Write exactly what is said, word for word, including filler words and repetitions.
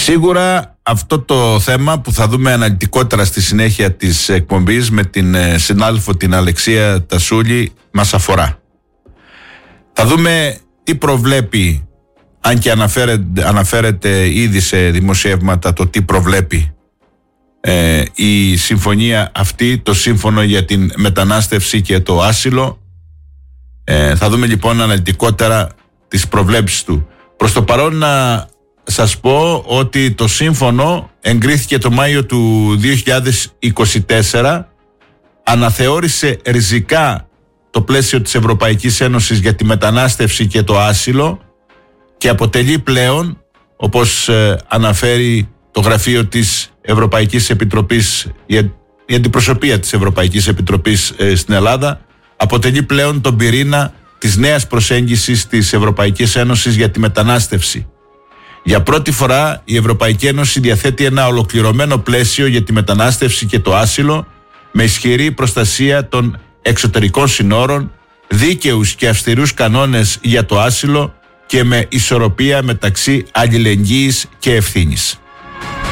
Σίγουρα αυτό το θέμα που θα δούμε αναλυτικότερα στη συνέχεια της εκπομπής με την συνάδελφο την Αλεξία Τασούλη μας αφορά. Θα δούμε τι προβλέπει, αν και αναφέρεται, αναφέρεται ήδη σε δημοσιεύματα το τι προβλέπει ε, η συμφωνία αυτή, το σύμφωνο για την μετανάστευση και το άσυλο. Ε, θα δούμε λοιπόν αναλυτικότερα τις προβλέψεις του. Προς το παρόν να σας πω ότι το σύμφωνο εγκρίθηκε το Μάιο του δύο χιλιάδες είκοσι τέσσερα, αναθεώρησε ριζικά το πλαίσιο της Ευρωπαϊκής Ένωσης για τη μετανάστευση και το άσυλο και αποτελεί πλέον, όπως ε, αναφέρει το γραφείο της Ευρωπαϊκής Επιτροπής, η, η αντιπροσωπεία της Ευρωπαϊκής Επιτροπής ε, στην Ελλάδα, αποτελεί πλέον τον πυρήνα της νέας προσέγγισης της Ευρωπαϊκής Ένωσης για τη μετανάστευση. Για πρώτη φορά η Ευρωπαϊκή Ένωση διαθέτει ένα ολοκληρωμένο πλαίσιο για τη μετανάστευση και το άσυλο, με ισχυρή προστασία των εξωτερικών συνόρων, δίκαιους και αυστηρούς κανόνες για το άσυλο και με ισορροπία μεταξύ αλληλεγγύης και ευθύνης.